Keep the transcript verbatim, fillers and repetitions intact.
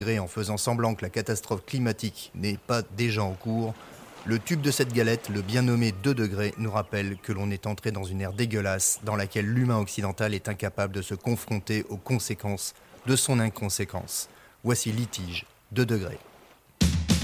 En faisant semblant que la catastrophe climatique n'est pas déjà en cours, le tube de cette galette, le bien nommé deux degrés, nous rappelle que l'on est entré dans une ère dégueulasse dans laquelle l'humain occidental est incapable de se confronter aux conséquences de son inconséquence. Voici Litige, deux degrés.